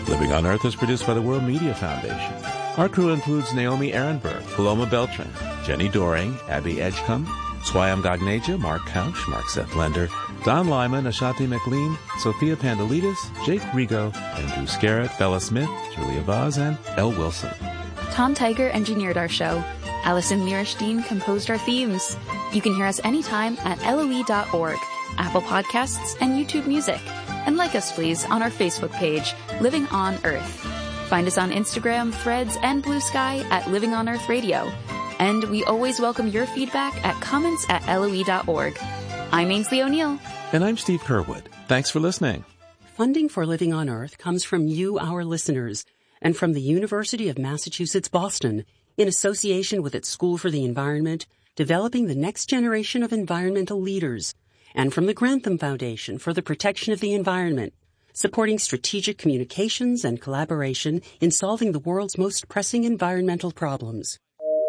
Living on Earth is produced by the World Media Foundation. Our crew includes Naomi Ehrenberg, Paloma Beltran, Jenny Doring, Abby Edgecombe, Swayam Gagneja, Mark Couch, Mark Seth Lender, Don Lyman, Ashati McLean, Sophia Pandalidis, Jake Rigo, Andrew Scarrett, Bella Smith, Julia Vaz, and Elle Wilson. Tom Tiger engineered our show. Allison Mirishdean composed our themes. You can hear us anytime at LOE.org, Apple Podcasts, and YouTube Music. And like us, please, on our Facebook page, Living on Earth. Find us on Instagram, Threads, and Blue Sky at Living on Earth Radio. And we always welcome your feedback at comments@LOE.org. I'm Ainsley O'Neill. And I'm Steve Curwood. Thanks for listening. Funding for Living on Earth comes from you, our listeners, and from the University of Massachusetts, Boston, in association with its School for the Environment, developing the next generation of environmental leaders, and from the Grantham Foundation for the Protection of the Environment, supporting strategic communications and collaboration in solving the world's most pressing environmental problems.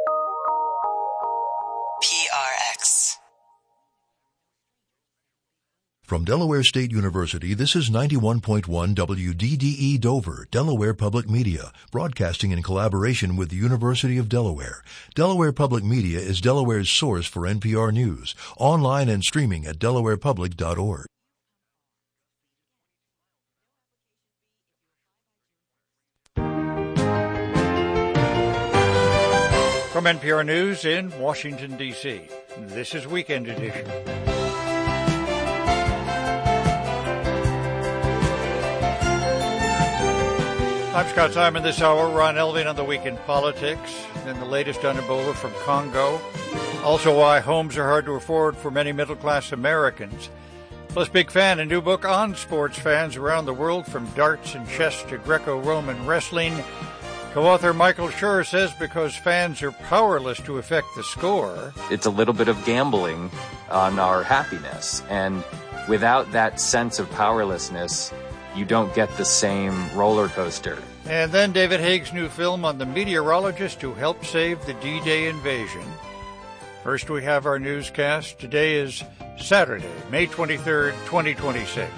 PRX. From Delaware State University, this is 91.1 WDDE Dover, Delaware Public Media, broadcasting in collaboration with the University of Delaware. Delaware Public Media is Delaware's source for NPR News, online and streaming at delawarepublic.org. From NPR News in Washington, D.C., this is Weekend Edition. I'm Scott Simon. This hour, Ron Elving on the Week in Politics, and the latest on Ebola from Congo. Also why homes are hard to afford for many middle-class Americans. Plus Big Fan, a new book on sports fans around the world, from darts and chess to Greco-Roman wrestling. Co-author Michael Schur says because fans are powerless to affect the score. It's a little bit of gambling on our happiness, and without that sense of powerlessness, you don't get the same roller coaster. And then David Haig's new film on the meteorologist who helped save the D-Day invasion. First, we have our newscast. Today is Saturday, May 23rd, 2026.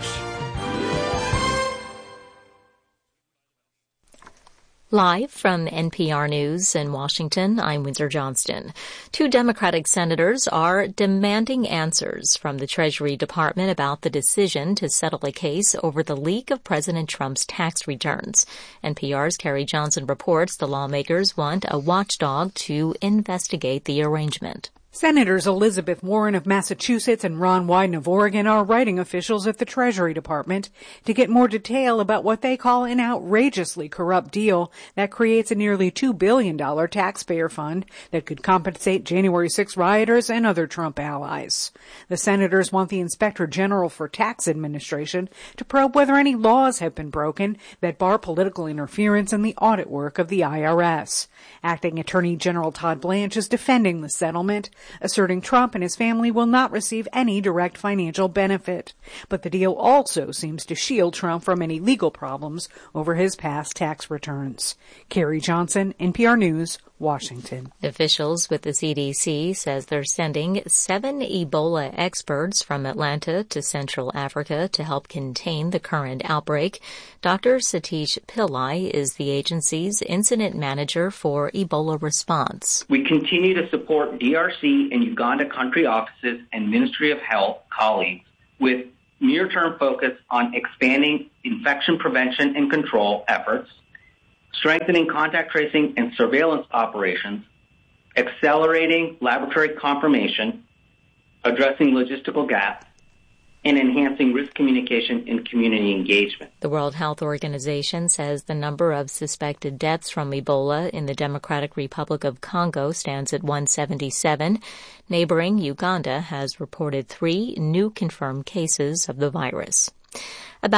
Live from NPR News in Washington, I'm Windsor Johnston. 2 Democratic senators are demanding answers from the Treasury Department about the decision to settle a case over the leak of President Trump's tax returns. NPR's Carrie Johnson reports the lawmakers want a watchdog to investigate the arrangement. Senators Elizabeth Warren of Massachusetts and Ron Wyden of Oregon are writing officials at the Treasury Department to get more detail about what they call an outrageously corrupt deal that creates a nearly $2 billion taxpayer fund that could compensate January 6 rioters and other Trump allies. The senators want the Inspector General for Tax Administration to probe whether any laws have been broken that bar political interference in the audit work of the IRS. Acting Attorney General Todd Blanche is defending the settlement, asserting Trump and his family will not receive any direct financial benefit. But the deal also seems to shield Trump from any legal problems over his past tax returns. Carrie Johnson, NPR News, Washington. Officials with the CDC says they're sending 7 Ebola experts from Atlanta to Central Africa to help contain the current outbreak. Dr. Satish Pillai is the agency's incident manager for Ebola response. We continue to support DRC and Uganda country offices and Ministry of Health colleagues with near-term focus on expanding infection prevention and control efforts, strengthening contact tracing and surveillance operations, accelerating laboratory confirmation, addressing logistical gaps, and enhancing risk communication and community engagement. The World Health Organization says the number of suspected deaths from Ebola in the Democratic Republic of Congo stands at 177. Neighboring Uganda has reported 3 new confirmed cases of the virus. About